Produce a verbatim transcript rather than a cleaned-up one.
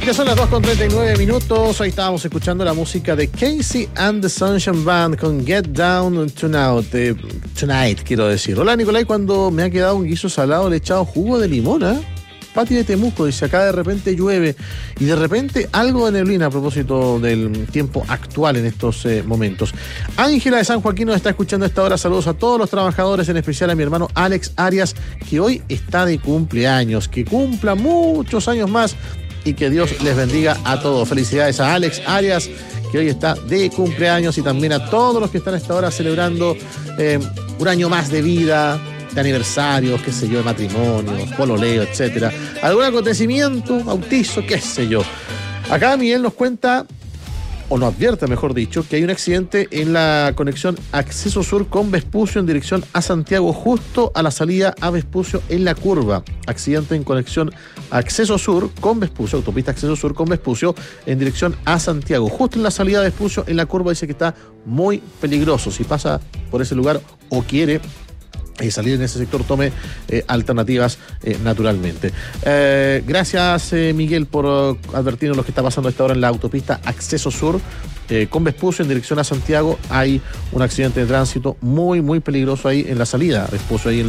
Ya son las dos con treinta y nueve minutos. Hoy estábamos escuchando la música de Casey and the Sunshine Band con Get Down Tonight, eh, tonight quiero decir. Hola Nicolai, cuando me ha quedado un guiso salado le he echado jugo de limón, ¿eh? Pati de Temuco dice, acá de repente llueve y de repente algo de neblina a propósito del tiempo actual en estos eh, momentos. Ángela de San Joaquín nos está escuchando a esta hora. Saludos a todos los trabajadores, en especial a mi hermano Alex Arias, que hoy está de cumpleaños. Que cumpla muchos años más y que Dios les bendiga a todos. Felicidades a Alex Arias, que hoy está de cumpleaños, y también a todos los que están a esta hora celebrando eh, un año más de vida, de aniversarios, qué sé yo, de matrimonios, pololeo, etcétera. Algún acontecimiento, bautizo, qué sé yo. Acá Miguel nos cuenta, o nos advierte, mejor dicho, que hay un accidente en la conexión Acceso Sur con Vespucio en dirección a Santiago, justo a la salida a Vespucio en la curva. Accidente en conexión Acceso Sur con Vespucio, autopista Acceso Sur con Vespucio en dirección a Santiago, justo en la salida de Vespucio en la curva. Dice que está muy peligroso. Si pasa por ese lugar o quiere Eh, salir en ese sector, tome eh, alternativas eh, naturalmente. Eh, gracias eh, Miguel por uh, advertirnos lo que está pasando a esta hora en la autopista Acceso Sur eh, con Vespucio en dirección a Santiago. Hay un accidente de tránsito muy muy peligroso ahí en la salida Vespucio, ahí en